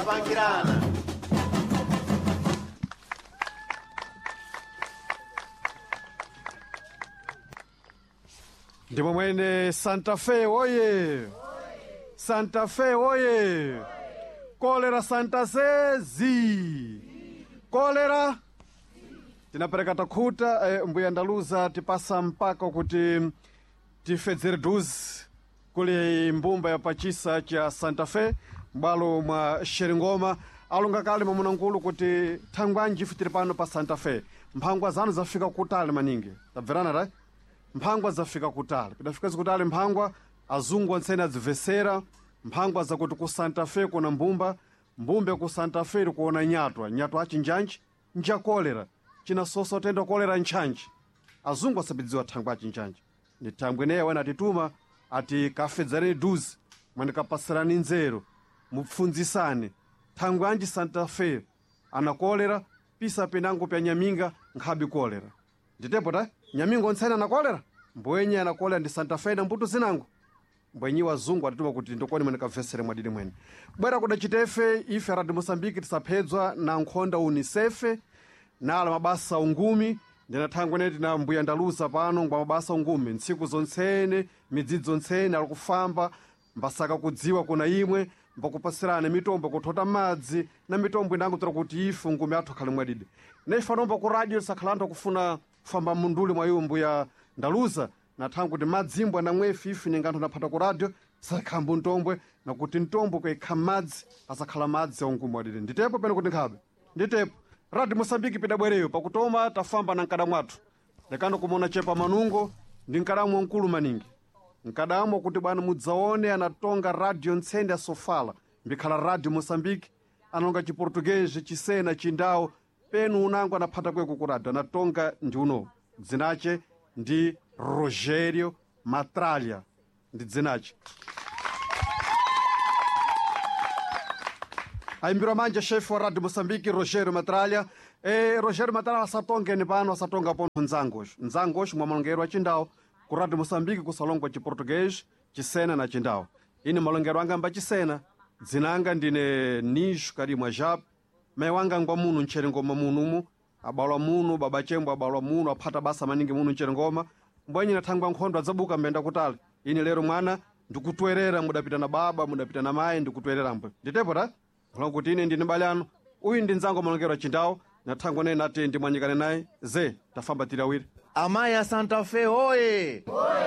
zopangirana. Ndipo mwene Santa Fe oye! Santa Fe oye! Kolera Santa Zezi! Kolera! Tinapereka takhuta mbuya ndaluza tipasa mpaka kuti tifedzere duzi kuli mbumba ya pachisa cha Santa Fe m'bwalo mwa Xeringoma alunga kale mamunangulu kuti thangwanji ifitire pano pa Santa Fe mphangwa zanu zafika kutali maningi tabverana right? Mphangwa zafika kutali pidafika zikutali mphangwa azungu ontsene adzivesera mphangwa zakuti ku Santa Fe kuna mbumbe ku Santa Fe kuona nyatwa achinjanji njakolera china soso otenda kolera nchanji azungu asabidziwa thangwa achinjanji ni thangwe neya wena atituma ati kafedzereni duzi mwene kapasirani nzeru mupfunzisane thangwe anji Santa Fe anakolera pisa penango pya nyaminga nkhabi kolera nditepo ta nyaminga ontsene anakolera mbwenye anakolera ndi Santa Fe na mbuto zinango mbwenyi wazungu atituma kuti ndokoni mwene kavesere mwadidi mwene bwera kuda chitefe ife Radio Mosambiki tisaphedzwa na nkhonda UNICEF nala mabasa ungumi ndina thangwe neti na mbuya ndaluza pano ngwa mabasa ungumi ntsiku zontsene midzidzi ontsene ali kufamba mbasaka kudziwa kuna imwe mbakupasirana mitombo kuthota madzi na mitombo inango tura kuti ife ngumi athu akhale mwadidi naife anomba ku radio sakhalanda kufuna kufamba munduli mwa iwo mbuya ndaluza na thangwe kuti madzimbo anamwefi ife ninga anthu naphata ku radio sakhambu ntombwe na kuti ntombo kuikha madzi asakhala madzi aungumi mwadidi nditepo pene kuti nkhabe nditepo Radio Mosambiki pidabwereyo pakutoma tafamba na nkada mwathu lekano kumona chepa manungo ndi nkadamu wankulu maningi nkadamu kuti bwana mudzaone anatonga radio ntsende asofala mbikhala Radio Mosambiki anonga chiportuguese chisena chindao penu unango anaphata kweko ku radio anatonga ndi uno dzinache ndi Rogério Matralha ndi dzinache aimbirwa manja chefe wa Radio Mosambiki Rogério Matralha Rogério Matralha asatongeni pano asatonga pono nzangosho mwa malongero achindao ku Radio Mosambiki kusalongwa chiportuguês chisena na chindao ini malongero anga mba chisena dzinanga ndine Nisho Karimwa Jap mai wanga ngwa muno ncherengoma munumu abalwa muno baba chembo abalwa muno aphata basa maningi muno ncherengoma mbwenye na thangwa nkhondo adzabuka mbenda kutali ini lero mwana ndikutwerera mudapita na baba mudapita na mai ndikutwerera mbwe nditepo ta kuti ine ndine balyano uyu ndi nzango malongero achindao na thangwe nene ati ndimwanyikane naye ze tafamba tirawiri Amaya Santa Fe oye!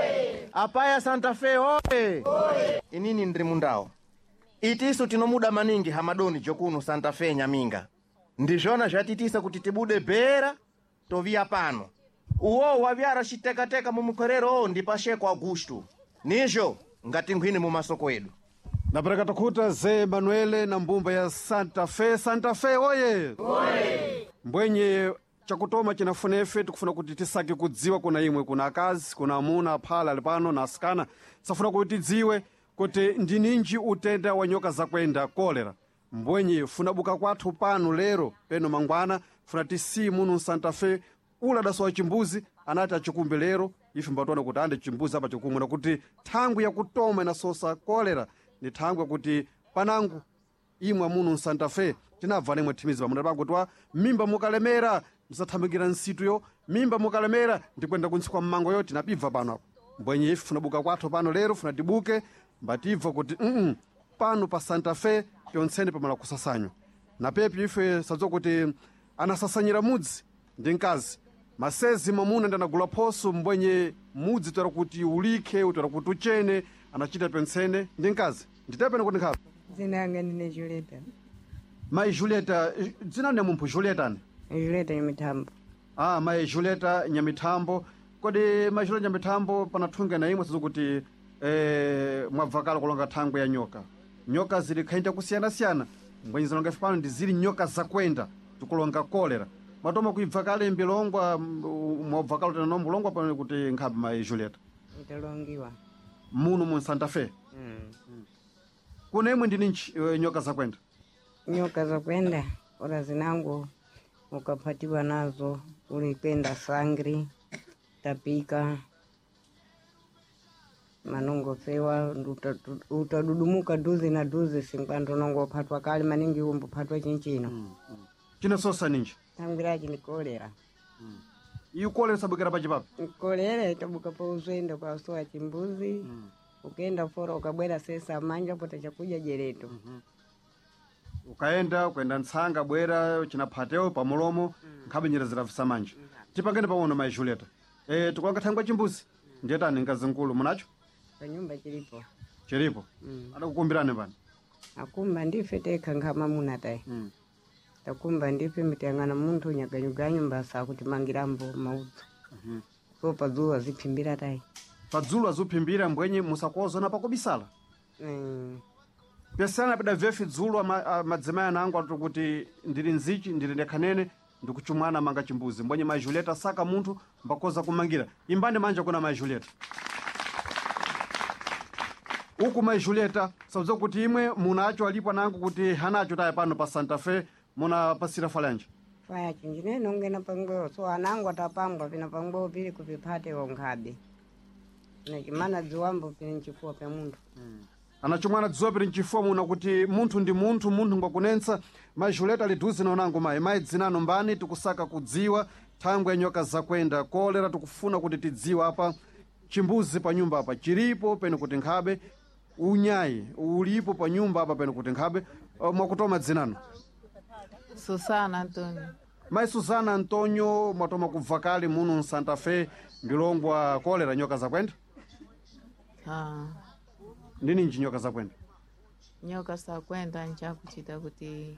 Apaya Santa Fe oye! Inini ndiri mundawo itiso tinomuda maningi hamadoni jokuno Santa Fe nyaminga ndizvona zvatitisa kuti tibude bhera toviya pano uwo wavyara chitekateka mumukwerero ndi pasheko Augusto nizvo ngatingwini mumasoko edu napereka takhuta ze Manuele na mbumba ya Santa Fe oye! Mbwenye chakutoma chinafunefe tikufuna kuti tisake kudziwa kuna imwe kuna akazi kuna amuna aphala ali pano na asikana safuna kuti tidziwe kuti ndi ninji utenda wa nyoka zakwenda kolera mbwenye funa buka kwathu pano lero peno mangwana funa tisi muno Santa Fe ula dasowa chimbuzi anati achikumbe lero ife mbatona kuti ande chimbuzi apa chikumwe na kuti thangwe yakutoma inasosa kolera ni thangwe kuti panangu imwe muno Santa Fe tinabva nemwe thimizi pamuna pakuti wa mimba mukalemera msathamikira nsituyo mimba mukalemera ndikwenda kuntsikwa mmango yo tinapibva pano apo mbwenye ife funa buka kwathu pano lero funa tibuke mbatibva kuti pano pa Santa Fe pyontsene pamala kusasanywa na pepi ife sadziwa kuti anasasanyira mudzi ndi nkazi masezi mamuna ndanagula phoso mbwenye mudzi toera kuti ulikhe utoera kuti uchene anachita pyontsene ndi nkazi nditepene kuti nkhazi Dzina yanga ndine Julieta. Mai Julieta dzina ne mumphu Julieta ne Julieta Nyamithambo. Mai Julieta Nyamithambo kodi mai Julieta Nyamithambo panathunga na imwe kuti mwabvakala kulonga thangwe ya nyoka zili khainja kusiyana mbwenye zilonga pano ndi zili nyoka zakwenda tikulonga kolera matoma kuibvakale mbilongwa mwabvakala tena nombulongwa pano kuti nkhabe mai Julieta Italongiwa. muno mu Santa Fe kuna imwe ndini nyoka zakwenda Nyoka zakwenda ora zinangu ukapatiwa nazo ulikwenda sangri tapika manongo fewa utadudumuka duzi na duzi singpando nongo patwa kali maningi umbu patwa chinchino chinasosa ninji tangwiraji ni kolera iyo kolera sabukira pachipapi kolera itabuka pa uzenda kwa soa chimbuzi ukenda fora ukabwera sesa manja pota chakuja jereto ukaenda ntsanga bwera chinaphateo pamulomo nkhabe nyerezera visamanja tipangene pawono mai Julieta tukulanga thangwa chimbuzi ndiyetani ngazinkulu munacho panyumba chilipo adakukumbirane pano akumba ndife tekha nkhama munatai takumba ndife mitiyang'ana munthu nyaganyuganyu mbasa kuti mangirambo maudzu so padzulo aziphimbira tai padzulo aziphimbira mbwenye musakozona pakobisala pesana peda vefi dzulo madzimai anangu ati kuti ndili nzichi ndili ndekhanene ndikuchumwana manga chimbuzi mbwenye mai Julieta saka munthu mbakoza kumangira imbane manja kuna mai Julieta uku mai Julieta sauza kuti imwe munacho alipo nangu kuti hanacho taya pano pa Santa Fe muna pasira falanje faya chinjine nongena pango so anangu atapangwa pina pango pili kupipate wonkhabe nachimana dziwambo pili nchifuwa pa munthu anachumwana dziwa pili nchifuwa muna kuti munthu ndi munthu ngwakunensa mai Julieta liduzi naonangu mai dzinano mbani tikusaka kudziwa thangwe nyoka zakwenda kolera tikufuna kuti tidziwa apa chimbuzi pa nyumba apa chilipo pene kuti nkhabe unyayi ulipo pa nyumba apa pene kuti nkhabe mwakutoma dzinano Susana Antonio. Mai Susana Antonio mwatoma kubva kale muno Santa Fe ndilongwa kolera nyoka zakwenda ndini nji nyoka zakwenda nyoka zakwenda nchakuchita kuti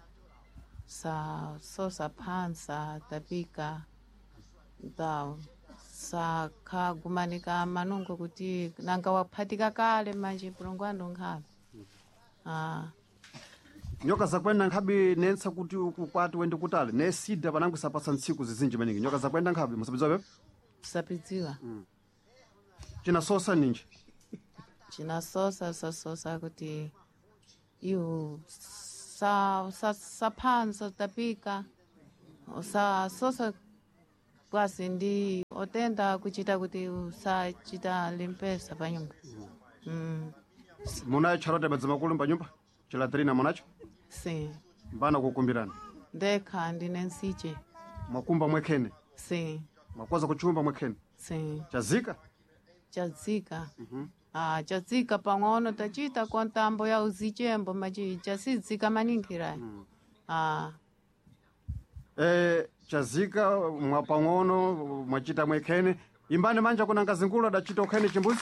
sosa phansa tapika ndao sakhagumanika manungo kuti nanga waphatika kale manje pulongwando nkhabe nyoka zakwenda nkhabe nensa kuti ukukwati wende kutale nesida panangu sapasa ntsiku zizinji maningi nyoka zakwenda nkhabe musapidziwa pepe sapidziwa chinasosa ninji sasosa kuti iyo saphansa tapika sasosa kwasi ndi otenda kuchita kuti usachita limpesa pa nyumba munayo charote madzimakulu pa nyumba chilatrina munacho si mbana kukumbirana ndekha ndine nsiche mwakumba mwekhene si mwakoza kuchumba mwekhene si chazika chazika pang'ono tachita kwa ntambo ya uzichembo machi chasidzika maninkhira chazika mwapang'ono mwachita mwekhene imbane manja kuna ngazinkulu adachita ukhene chimbuzi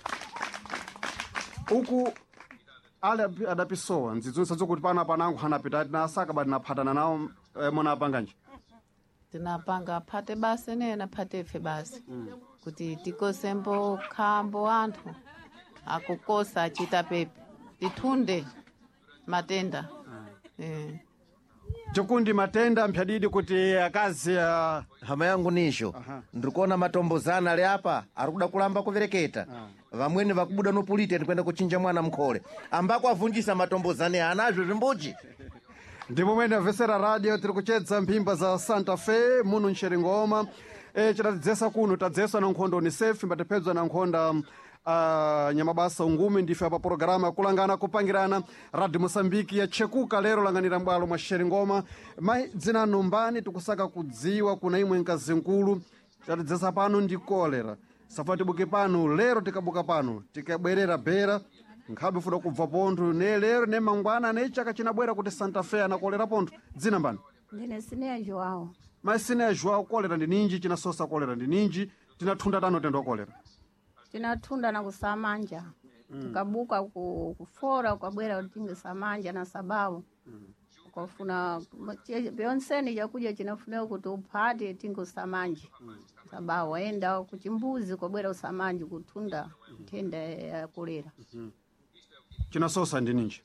uku ale adapisowa nzidzunisa zokuti pana panangu hanapita nasaka badi naphatana nawo mona apanganje tinapanga phate basi nena phate ife basi kuti tikosembo khambo anthu akukosa achita pepe tithunde matenda chikundi matenda mpyadidi kuti akazi hama yangu nisho ndikuona matombozana ali apa arikuda kulamba kuvereketa vamweni vakubuda nopulite ndikwenda kuchinja mwana mkhole ambako avunjisa matombozane anazvo zvimbuchi ndipo mwene avesera radio tiri kuchedza mphimba za Santa Fe muno nxeringoma chitatidzesa kuno tadzeswa na nkhondo UNICEF mbatipedzwa na nkhonda nyamabasa ungumi ndife apa programa kulangana kupangirana Radio Mosambiki yachekuka lero langanira mbwalo mwa Xeringoma mai dzina numbani tikusaka kudziwa kuna imwe nkazinkulu tatidzesa pano ndi kolera safati buke pano lero tikabuka pano tikabwerera bera nkhabe fuda kubva pontho ne lero ne mangwana ne chaka chinabwera kuti Santa Fe anakolera pontho dzina mbani ndine Sineya Joao mai Sineya Joao kolera ndi ninji chinasosa kolera ndi ninji tinathunda tano tendo kolera tinathunda na kusamanja tikabuka kufora ukabwera utinge samanja na sababu ukafuna pyonseni chakuja chinafuneka kuti uphate tingo samanje sababu waenda kuchimbuzi ukabwera usamanje kuthunda nthenda ya kolera chinasosa ndi ninji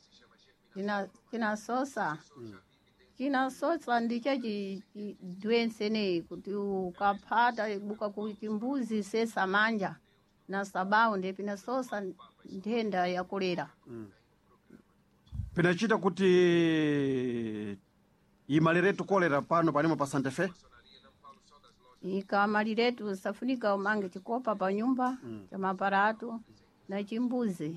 chinasosa ndicho dwensene kuti ukaphata buka kuchimbuzi sesamanja na sababu ndi pinasosa nthenda ya kolera pinachita kuti imaliretu kolera pano panimo pa Santa Fe ikamaliretu safunika umange chikopa pa nyumba cha maparatu na chimbuzi.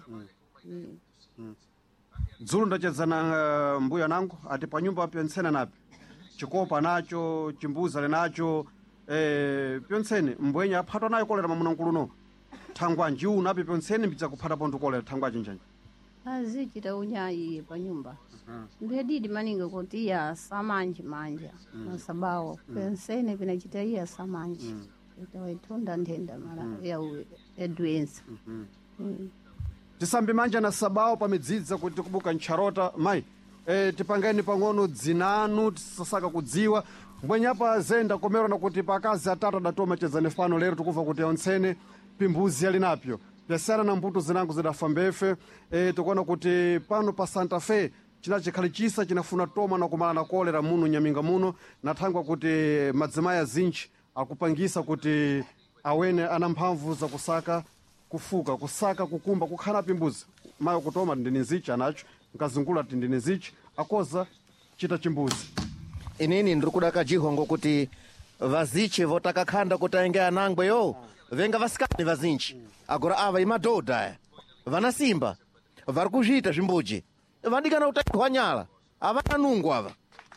Dzulu ndachezana mbuya nangu ati panyumba pyonsene napi chikopa nacho chimbuzi ali nacho pyonsene mbwenya aphatwa nayo kolera mamuna nkuluno thangwa njiu napi pyonsene mbidza kuphata ponto kolera thangwa chinjanji Azichita unyayi pa nyumba. Ndedidi maninga kuti ya samanji manja na sabawo. Pensene pinachita iya samanji. Itawaitunda ndenda mara ya edwensa. tisambi manja na sabawo pamidzidza kuti kubuka ncharota mai tipangeni pang'ono dzinanu tisasaka kudziwa mbwenyapa zenda komero na kuti pakazi atatu adatoma chezane fano lero tikuva kuti yontsene pimbuzi ali napyo pyasiyana na mbuto zinango zidafambefe tikuona kuti pano pa Santa Fe chikhali chisa chinafuna toma na kumala na kolera muno Nyaminga muno nathangwa kuti madzimai azinji akupangisa kuti awene ana mphamvu za kusaka kufuka kusaka kukumba kukhala pimbuzi mayo kutoma ndini zichi anacho nkazungula ati ndini zichi akoza chita chimbuzi. Inini ndiri kudaka jihongo kuti vaziche votakakhanda kuti aenge anangweyo venga vasikani vazinji agora ava imadhodha aya vana simba vari kuzvita zvimbuji vandikana kutaihwa nyala avana nungu ava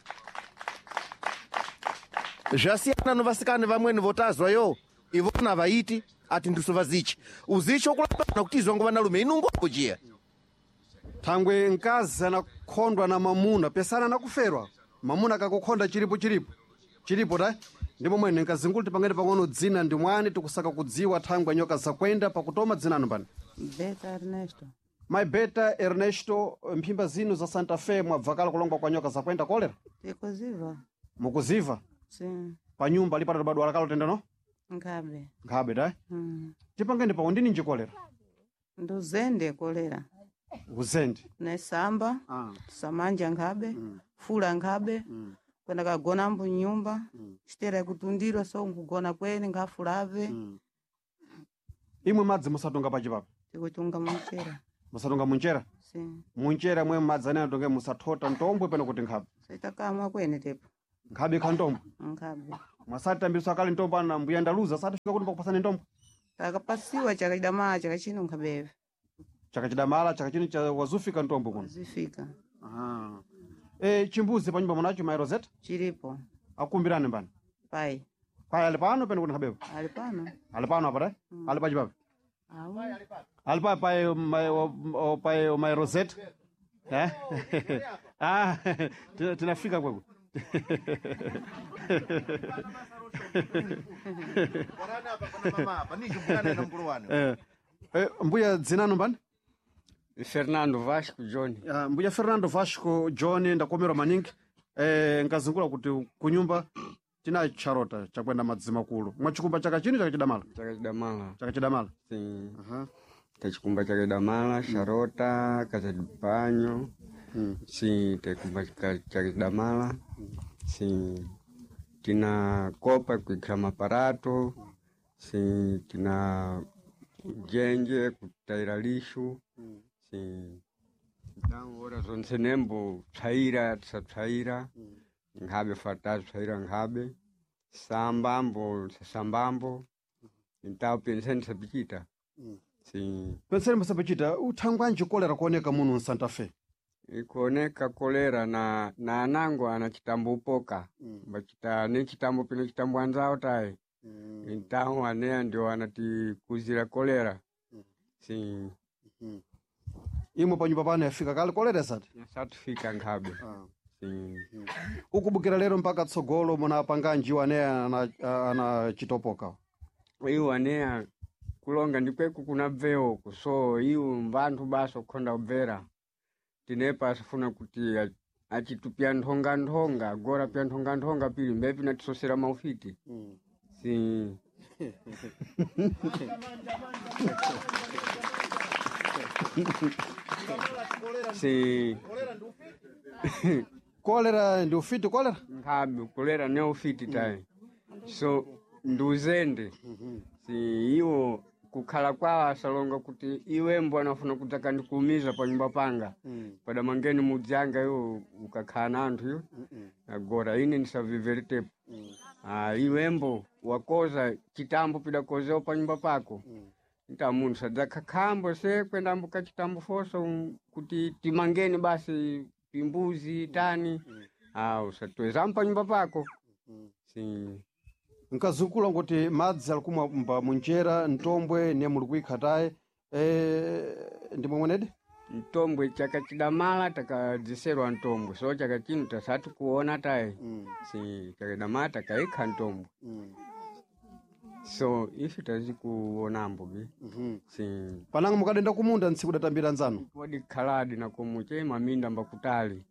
zvasiyana novasikani vamweni votazwayo ivona vaiti ati ndiso vazichi uzichi okulapana kutizwa ngo vanalume inungu akujiya thangwe nkazi anakhondwa na mamuna pesana nakuferwa mamuna akakukhonda chilipo ta ndipo mwene nkazingulu tipangeni pang'ono dzina ndi mwani tikusaka kudziwa thangwe nyoka zakwenda pakutoma dzinanu pani Beta Ernesto. mai Beta Ernesto mphimba zinu za Santa Fe mwabvakala kulongwa kwa nyoka zakwenda kolera Tikuziva. mukuziva Sim. pa nyumba lipata tibadwa alakalo tendano Nkhabe. ta tipangeni pa undini njikolera Nduzende kolera. uzende Nesamba. Samanja nkhabe. Fula nkhabe. Kwenda kagona mbu nyumba. Chitera kutundira so nkugona kwene ngafulave. imwe madzi musatunga pachipapa Tikutunga munchera. musatunga munchera Sim. munchera mwe madzi anene atonge musathota ntombwe peno kuti nkhabe Saitakamwa kwene tepo. nkhabe kha ntombo Nkhabe. mwasatambiswa kale ntombo ana mbuya ndaluza satifika kuti pakupasani ntombo Takapasiwa chakachidamala chakachino nkhabebe. chakachidamala chakachino cha wazufika ntombo kuno Zifika. chimbuzi pa nyumba munacho mai Rosetta Chilipo. akumbirani mbani Pai. paya ali pano peno kuti nkhabebe Alipano. ali pano apa ta ali pachipapa Awu. ali pa paye mai Rosetta tinafika kweko mbuya dzinanu mbani Fernando Vasco John. mbuya Fernando Vasco John ndakomerwa maningi nkazingula kuti kunyumba tina charota chakwenda madzi makulu mwachikumba chakachini chakachidamala Chakidamala. Sim. Tachikumba chakidamala, charota, casa de banho. Sim, tachikumba chakidamala. Sim. Tina copa kuikama aparato. Sim, tina genje kutaira lixo. Sim. Então, ora zonse nembo tsaira, tsaira. Ngabe fatazo tsaira ngabe. Sambambo. Então, pensando sabichita. Sim. penseni musapechita uthangwanji kolera kuoneka muno mSanta Fe Ikuoneka kolera na anango ana chitambo upoka. Bachita ne chitambo pino chitambo anzao tae. Então, anea ndio anati kuzira kolera. Sim. imwe panyumba pano yafika kale kolera sati Satifika ngabe. Sim. ukubukira lero mpaka tsogolo munapanganji wane ana chitopoka Iu anea kulonga ndikweku kuna veo so iu mvantu baso konda ubvera tinepa asifuna kuti achitupia nthonga agora pia nthonga pili mbepi natisosera maufiti. Si si kolera ndi ufiti kolera ngabe kolera ne ufiti tayi so nduzende si iwo kukhala kwawo asalonga kuti iwembo anafuna kutaka ndikuumiza pa nyumba panga pada mangeni mudzanga yo ukakhala na anthu yo agora ine ndisavivere tepo iwembo wakoza chitambo pidakozeo pa nyumba pako nta munhu sadakakhambo se kwenda mbuka chitambo foso kuti timangeni basi pimbuzi tani usatwezampa nyumba pako si nkazukula kuti madzi alikumwa munjera ntombwe ne muli kuikhataye ndimwe mwenede ntombwe chaka chidamala takadziserwa ntombwe so chaka chino tasati kuona taye si chakidamala takaikha ntombwe so ife tazikuonambo bi si pananga mukadenda kumunda ntsiku datambira nzano podi khaladi na komuche maminda mbakutali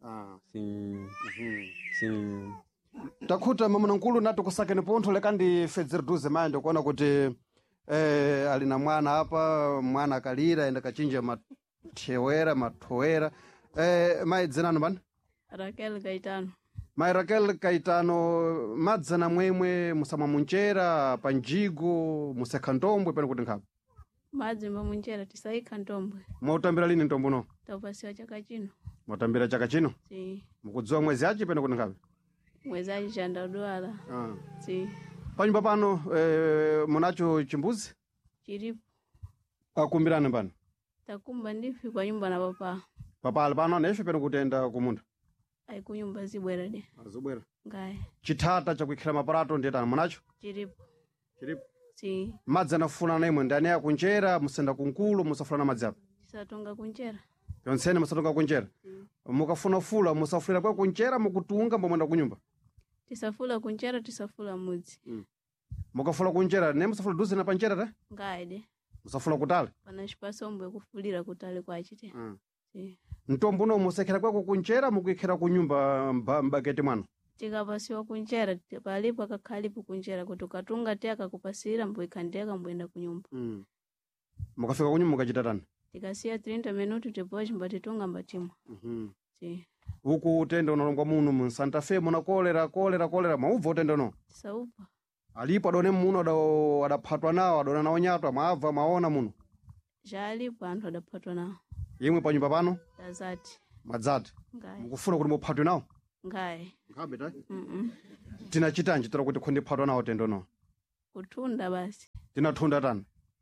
si takhuta mamuna nkulu nato kusakene pontho lekandi fedzerduze mande kuona kuti alina mwana apa mwana akalira enda kachinja mathowera mai dzenano bani Raquel Gaetano. mai Raquel Gaetano madzana mwemwe musama munjera panjigo musekha ntombwe pene kuti nkhapo Madzi munjera tisaikha ntombwe. mwautambira lini ntombo no Tapasiwa chaka chino. mwatambira chaka chino Si. mukudziwa mwezi achi pene kuti nkhapo Mwezi achi chandadwala. Si. panyumba pano munacho chimbuzi Chiripo. akumbirane mbani Takumba ndifi kwa nyumba na papa. papa ali pano anefe pene kutenda kumunda Aikunyumba zibwera de. azobwera Ngaye. chithata chakuikhira maparato ndiyetana munacho Chiripo. chiripo Si. madzi anafuna naimwe ndani akunjera musenda kunkulu musafuna madzi apa Tisatonga kunjera. yonsene musatonga kunjera mukafuna fula musafulira kwa kunjera mukutunga mbomwenda kunyumba Tisafula kunjera tisafula mudzi. mukafula kunjera ne musafula duze na panjera ta Ngaye de. musafula kutale Pana chipasombwe kufulira kutale kwachite. Si. ntombo no musekhera kwako kunjera mukuikhira kunyumba mbaketi mwano Tikapasiwa kunjera palipo akakhalipo kunjera kuti ukatunga te akakupasira mbuikhandeka mbwenda kunyumba. mukafika kunyumba mukachita tani Tikasiya 30 minuti tipochi mbatitunga mbatimwa. Si. uku utenda unalongwa muno mu Santa Fe muna kolera maubva utenda no Tisaupa. alipo adone muno adaphatwa nawo adona nawo nyatwa maabva maona muno Jalipo anthu adaphatwa nawo. imwe panyumba pano Tazati. madzati Ngaye. mukufuna kuti muphatwe nawo Ngaye. nkhabe ta Mhm. tinachitanji tira kuti khondiphatwa nawo tendo no Kutunda basi. tinathunda tani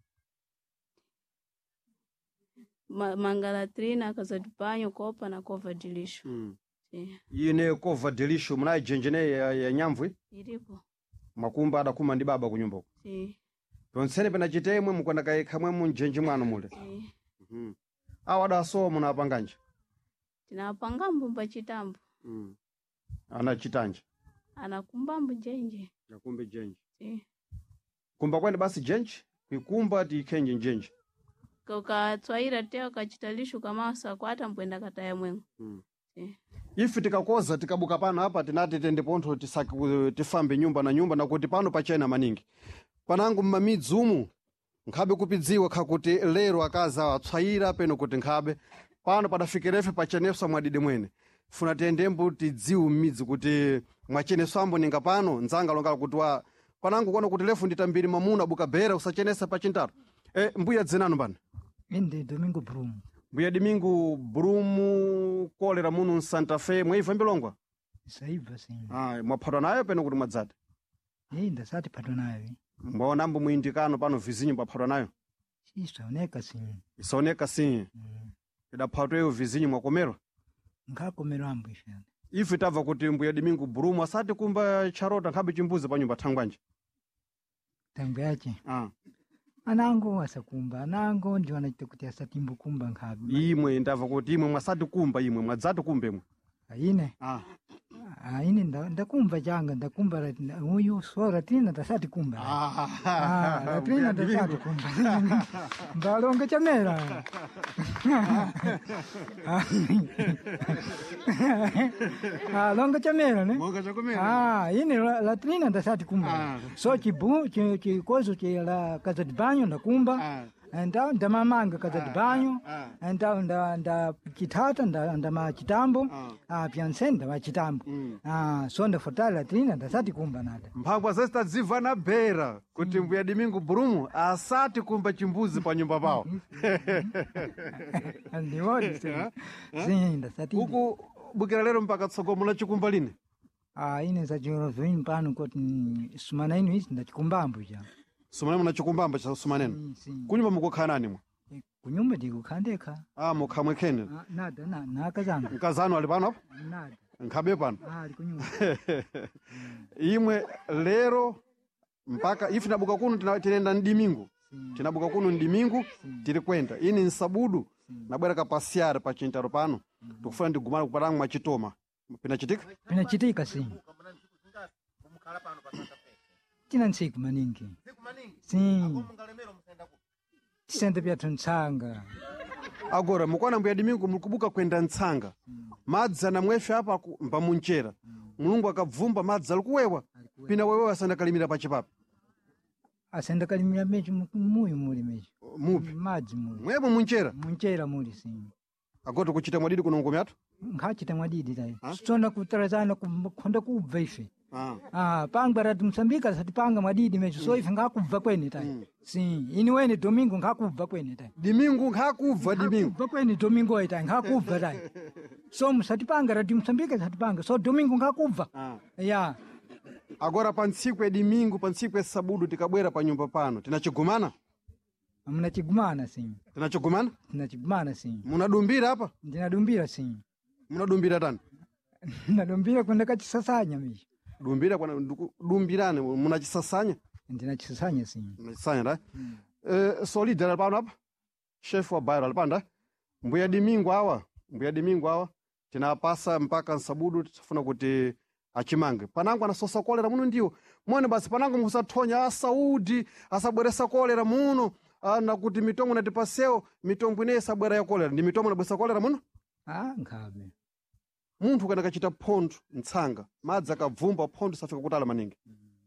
Mangalatrina akazatipanyo kopa na kova dilisho. Si. ine kova delisho munayi jenjene ya nyamvwi Iripo. makumba adakuma ndi baba kunyumba uko Si. tonsene pena chitemwe mukwenda kaikhamwe munjenji mwanu mule Si. awo adasowa munapanganje Tinapangambo mbachitambo. anachitanje Anakumbambo jenje. yakumbe jenji Si. kumba kwene basi jenji kuikumba tikhenje njenji Ukatswaira te ukachitalisho kamasa kwata mbwenda kataya mwengo. Si. ife tikakoza tikabuka pano apa tinati tende pontho tifambe nyumba na nyumba nakuti pano pachena maningi panangu mmamidzi umu nkhabe kupidziwa khakuti lero akazi awo atswayira peno kuti nkhabe pano padafikirefe pacheneso mwadide mwene funa tiyendembo tidziwe mmidzi kuti mwacheneso ambo ninga pano nzanga longala kuti panangu kuona kuti lefu nditambiri mamuna buka bera usachenesa pachintaro mbuya dzenano pano Inde Domingo Brumo. mbuya Domingo Brumo kolera muno Santa Fe mwaiva mbilongwa Saiba sim. mwaphatwa nayo peno kuti mwadzati Ainda sati patanayo. mbonambo muindikano pano vizinho mwaphatwa nayo Isaoneka sim. isaoneka sim idaphatweyo vizinho mwakomerwa Nkakomera ambo ishana. ife tabva kuti mbuya Domingo Brumo asati kumba charota nkhabe chimbuzi pa nyumba thangwanje Tangu yache. Anango asakumba. Anango ndio anaita kuti asatimbu kumba nkabe. imwe ndabva kuti imwe mwasati kumba imwe mwadzati kumbemwe Aine. Aine ndakumba changa ndakumba uyu swara tina tasati kumba. Latrina tasati kumba. Mbalonga chamera. Longa chamera ne? Monga chakomera. Ine latrina tasati kumba. So chikozo la casa de banho ndakumba. Então ndamamanga casa de banho. Então nda chitata nda chitambo. Piansenda wa chitambo. So ndafuta latrina tasati kumba nada. mphangwa zesitadziva na bera kuti mbuya Domingo Brumo asati kumba chimbuzi pa nyumba pawo Ndiwodi sim ndasati. uku bukira lero mpaka tsogomola chikumba lini Ine za joro vim pano kuti sumana inu isi ndachikumbambo ja. Sumanene munachikumbamba cha sumanene. Sim. Kunyumba mukukhala nani mwa? Kunyumba ndikukhandeka. Mukhamwe khene. Nada nakazanga. Mkazano ali pano apa? Nada. Nkhabe pano. Ali kunyumba. Imwe lero mpaka ife nabuka kuno tinenda ndimingu. Tinabuka kuno ndimingu tiri kwenda. Ini nsabudu nabwera kapasiara pa chintaro pano. Tukufuna ndigumana kupatangu machitoma. Pinachitika? Pinachitika sim. Tina ntsiku maningi. Sim. Tisenda pia tuntsanga. Agora mukwana mbuya dimingu mukubuka kwenda ntsanga. Madzi anamwefe apa mba munchera. Mulungu akabvumba madzi alikuwewa. Pina wewe asanda kalimira pa chipapi. Asenda kalimira mechi muyu muli mechi. Mupi? Madzi muli. Mwepo munchera? Munchera muli sim. Agora kuchita mwadidi kuno ngome atu? Nkhachita mwadidi tayi. Sitona kutarazana kukhonda kubva ife. Pangwara Msambika sati panga mwadidi mechi so ife ngakubva kwene tayi. Sim. Ini wene Domingo ngakubva kwene tayi. Dimingu ngakubva Dimingu. Ngakubva kwene Domingo tayi ngakubva tayi. So msati panga Radio Msambika sati panga so Domingo ngakubva. Ya. Agora pantsiku ya Dimingu pantsiku ya Sabudu tikabwera pa nyumba pano. Tinachigumana? Munachigumana sim. Tinachigumana? Tinachigumana sim. Munadumbira hapa? Ndinadumbira sim. Munadumbira tani? Nadumbira kwenda kachisasanya mishi. Dumbira kwa dumbirane munachisasanya? Ndinachisasanya sim. Munachisasanya da? Solidar alpano hapa? Chef wa bairro alpanda? Mbuya Dimingu awa. Tinapasa mpaka Nsabudu tufuna kuti achimange. Panangu anasosa kolera muno ndiyo. Mwene basi panangu musatonya Saudi asabweresa kolera muno. Na kuti mitongo na tipaseo mitongo ine sabwera ya kolera. Ndi mitongo na bwesa kolera muno? Nkhabe. Munthu kana kachita phondo ntsanga. Madzi akabvumba phondo safika kutala maningi.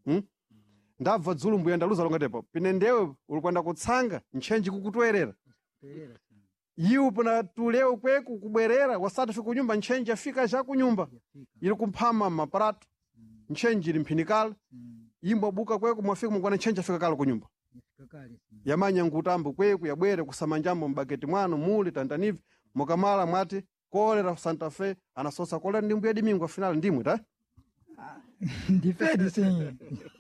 Ndabva dzulu mbuya ndaluza longa tepo. Pine ndewe ulikwenda kutsanga nchenji kukutwerera. Iwu puna tuleo kweku kubwerera wasati fika kunyumba nchenji afika ja kunyumba. Ili kumphama maparatu. Nchenji ili mphinikala. Imbo buka kweku mwafika mwana nchenji afika kala kunyumba. Yamanya ngutambo kweku yabwere kusamanjambo mbaketi mwano muli tantanivi mukamala mwati kolera Santa Fe anasosa kolera ndi mbuya Dimingu final ndimwe ta? Ndifedi sim.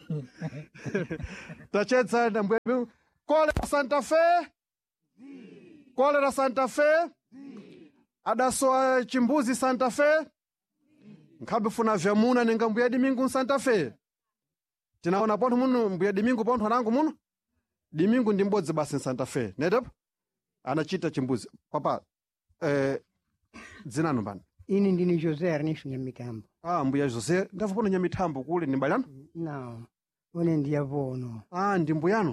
Tachetsa na mbuya Dimingu kolera Santa Fe? Kolera Santa Fe? Adasoa chimbuzi Santa Fe? Nkhabe funa vyamuna ninga mbuya Dimingu Santa Fe? Tinaona ponto muno mbuya Dimingu ponto hanangu muno? Dimingu ndi mbodzi basi Santa Fe. Nedapo? Anachita chimbuzi. Papa, dzina nombani? Ini ndini José Ernesto Nyamitambo. Mbuya José. Ndavupona Nyamitambo kule ni mbaliano? No. One ndiyavono. Ndi mbuyano?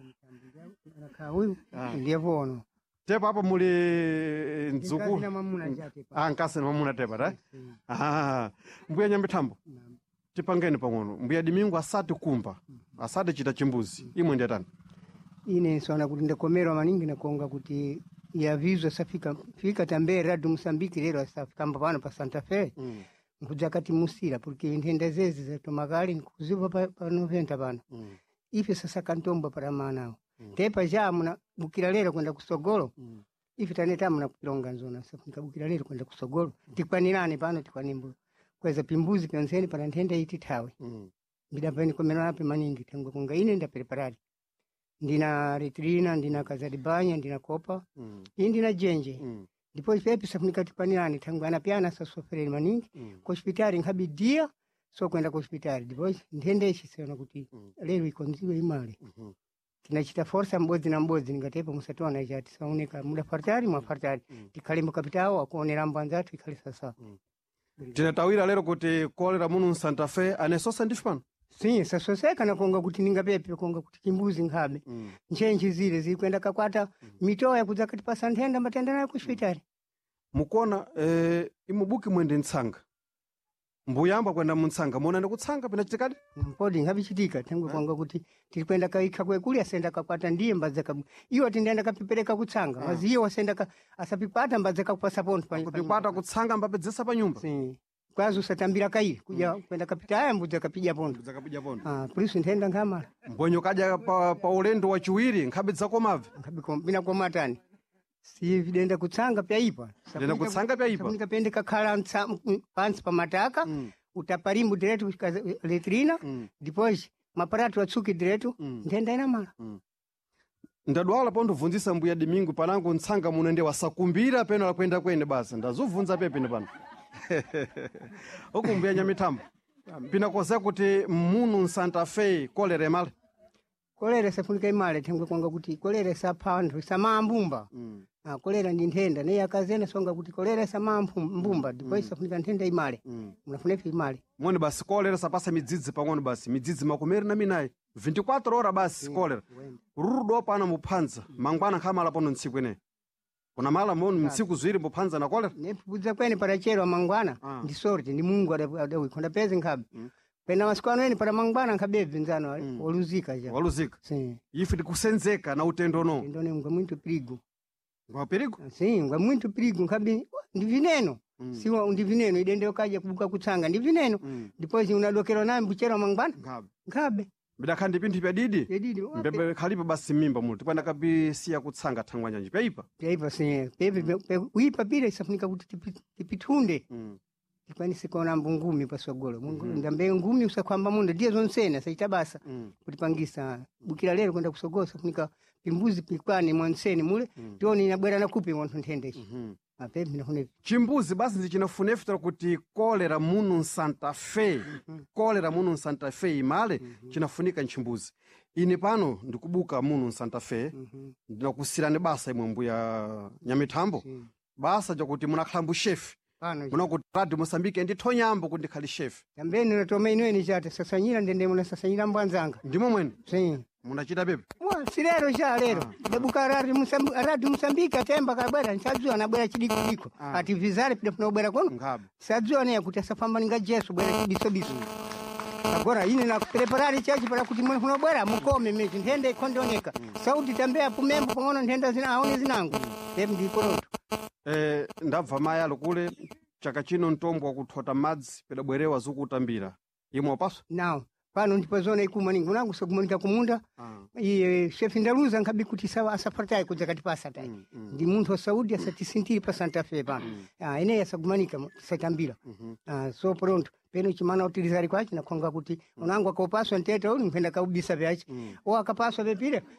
Huyu ndiyavono. Tepa hapa muli nzuku? Nkasi na mamuna jatepa. Nkasi na mamuna tepa, ta? Mbuya Nyamitambo? Tipangeni pang'ono. Mbuya Dimingu asati kumba. Asati chita chimbuzi. Imwe ndetani? Ine nsona kuti ndakomerwa maningi na kuonga kuti yavizo fika tambere Radio Msambiki lero asafika pano pa Santa Fe. Nkuja kati musira porque ndenda zezi za tomakali nkuziva pa 90 pano. Ife sasa kantomba para manao. Tepa ja muna bukira lero kwenda kusogolo. Ife taneta muna kupilonga nzona safika bukira lero kwenda kusogolo. Tikwanirane pano tikwanimbo. Kweza pimbuzi pyonseni para ntenda ititawe. Ndidapeni komerwa ape maningi tangu kunga ine nda preparari. Ndina retrina, ndina kazadibanya, ndina kopa, ndina jenje. Ndipo ipepi safunika tikwanirani tangu anapiana sasofere maningi. Kwa hospitali nkabidia, so kwenda kwa hospitali. Ndipo ndendeishi seona kuti lero ikonziwe imale. Tinachita forsa mbozi na mbozi, ningatepa musatoa na ijati. Saunika muda fartari, mwafartari. Tikalimbo kapitao, wakuonera mbanzatu, ikali sasa. Tinatawira lero kuti kolera muno Santa Fe, anesosa ndifipano? Sim, sasoseka na konga kuti ninga pepe konga kuti kimbuzi nkhabe. Nchenji zile zikwenda kakwata mitoya kuza kati pa Santenda matenda nayo kushwitari. Mukona imubuki mwende ntsanga. Mbuyamba kwenda muntsanga mona ndikutsanga pina chitikadi? Mpodi ngabichitika tangu konga kuti tilikwenda kaika kwekuli asenda kakwata ndiye mbazeka. Iyo tindenda kapipereka kutsanga. Maziyo wasenda asapipata mbazeka kupasa ponto pa. Kupipata kutsanga mbapedzesa pa nyumba. Sim. Kwazi usatambira kaili kuja kwenda kapitaya mbuja kapija pondo. Mbuja kapija pondo. Polisi ntenda ngamala. Mbonyo kaja pa ulendo wa chiwiri nkhabedza komave. Bina komatani. Si videnda kutsanga pya ipa. Denda kutsanga pya ipa. Sabunika pende kakhala pansi pa mataka. Utaparimbu direto letrina. Depois maparatu atsuki diretu nthenda inamala. Ndadwala pondo vunzisa mbuya Domingo panango ntsanga munende wasakumbira peno la kwenda kwene basa ndazovunza pepe ne pano. Okumbuya Nyamithambo. Pina kosa kuti munu Santa Fe kolera male. Kolera safunika imale thengwe kwanga kuti kolera saphandwe samambumba. Kolera ndi nthenda ne yakazena songa kuti kolera samambumba ndipo isafunika nthenda imale. Munafunika imale. Mwone basi kolera sapasa midzidzi pang'ono basi midzidzi makumeri na minayi 24 hora basi kolera. Rudo pana muphanza mangwana khamala pono ntsiku ene. Kuna mala mono mtsiku ziwiri muphanza na kolera. Nepudza kwene parachero mangwana ndi sorte ndi Mungu adawikonda peze nkhabe. Pena masikano ene para mangwana nkhabebve nzano waluzika ja. Waluzika. Sim. Ife tikusenzeka na utendo no. Utendo ne ngwa muito perigo. Ngwa perigo? Sim, ngwa muito perigo nkhabe ndi vineno. Siwa ndi vineno idende okaja kubuka kutsanga ndi vineno. Depois unadokero naye mbuchera mangwana. Nkhabe. Bidakhandi pinthu pya didi. Didi. Mbebe khalipa basi mimba muti pana kabisi ya kutsanga thangwanya nje peipa. Peipa sim. Pepe uipa pira isafunika kuti tipitunde. Tikwanise kuona mbungumi pasogolo. Ndambe ngumi usakwamba mundo ndiye zonsena saita basa. Kuti pangisa bukira lero kwenda kusogola safunika pimbuzi pikwane mwanseni mule. Tioni inabwera nakupi mwantu nthendeshi. Pepe ndinafune. Chimbuzi basi ndichinafunefutira kuti kolera munu Santa Fe. Kolera munu Santa Fe imale chinafunika nchimbuzi. Ine pano ndikubuka munu Santa Fe. Ndinakusirani basa imwe mbuya Nyamithambo. Basa jakuti munakhalambu chef. Muna kuti Radio Mozambique ndi thonyambo kuti khali chef. Tambeni natome inweni chate sasanyira ndende muna sasanyira mbwanzanga. Ndimo mwene. Sim. Munachita pepe. Sirero cha lero. Debuka Radio Mozambique atemba kabwera nchadzwa nabwera chidiko. Ati vizare pide funobwera kono. Ngabe. Sadzwa ne kuti asafamba ninga Jesu bwera chibiso. Agora ine na preparare chachi para kuti mwe funobwera mukome mechi ntenda ikondoneka. Sauti tambea pumembo pang'ono ntenda zina aone zinangu. Pepe ndi poroto. Ndabva maya lokule chaka chino ntombo wakuthota madzi pedabwerewa zokutambira. Imwe paso? Now, pano ndipo zona ikuma ningi munangu sokumonika kumunda. Chef ndaluza nkabi kuti sawa asapartai kudza katipasa tai. Ndi munthu wa Saudi asatisintiri pa Santa Fe pano. Ine yasagumanika satambira. So pronto. Peno chimana utilizari kwachi na kwanga kuti unangu akopaswa nteta uli mpenda kaubisa vyachi. O akapaswa vepire